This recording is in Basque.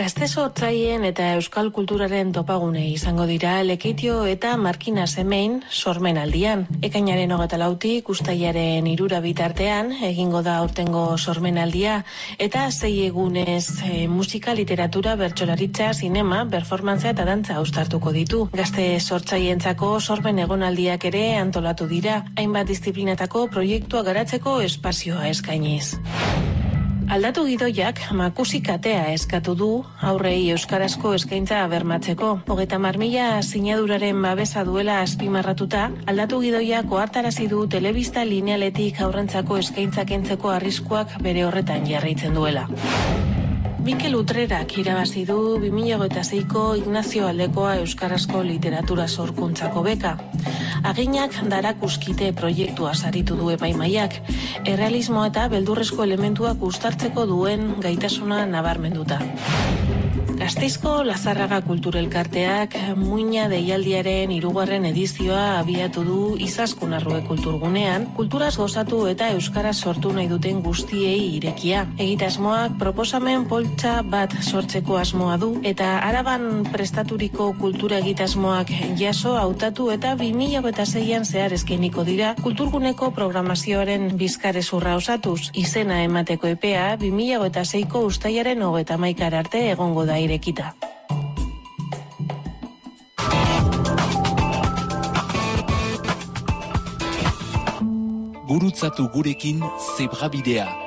Gazte sortzaileen eta euskal kulturaren topagune izango dira Lekeitio eta Markina Semein sormenaldian. Ekainaren 24tik uztailaren 3 bitartean egingo da aurtengo sormenaldia eta 6 egunez musika, literatura, bertsolaritza, zinema, performantzea eta dantza uztartuko ditu. Gazte sortzaileentzako sormen egonaldiak ere antolatu dira, hainbat disiplinatako proiektua garatzeko espazioa eskainiz. Aldatu gidoiak Makusi katea eskatu du aurrei euskarazko eskaintza bermatzeko. 30.000 sinaduraren babesa duela azpimarratuta, aldatu gidoiak ohartarazi du telebista linealetik aurrentzako eskaintza kentzeko arriskuak bere horretan jarraitzen duela. Mikel Utrerak irabazi du 2026ko Ignazio Aldekoa euskarazko literatura sorkuntzako beka. Aginak darakuskite proiektua saritu du epaimaiak, errealismo eta beldurrezko elementuak uztartzeko duen gaitasuna nabarmenduta. Gasteizko Lazarraga Kulturelkarteak Muina deialdiaren 3. edizioa abiatu du Izaskun Arrue Kulturgunean, kulturaz gozatu eta euskaraz sortu nahi duten guztiei irekia. Egitasmoak proposamen poltsa bat sortzeko asmoa du eta Araban prestaturiko kultura egitasmoak jaso, hautatu eta 2006an zehar eskainiko dira kulturguneko programazioaren bizkarrezurra osatuz. Izena emateko epea 2006ko uztailaren 31 arte egongo da irekita. Gurutzatu gurekin Zebrabidea.